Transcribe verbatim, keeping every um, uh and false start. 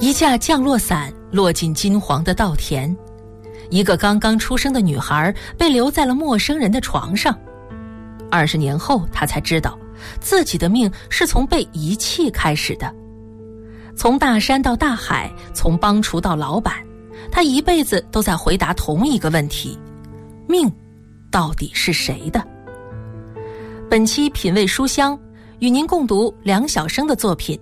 一架降落伞落进金黄的稻田，一个刚刚出生的女孩被留在了陌生人的床上。二十年后，她才知道自己的命是从被遗弃开始的。从大山到大海，从帮厨到老板，她一辈子都在回答同一个问题：命到底是谁的？本期品味书香与您共读梁晓声的作品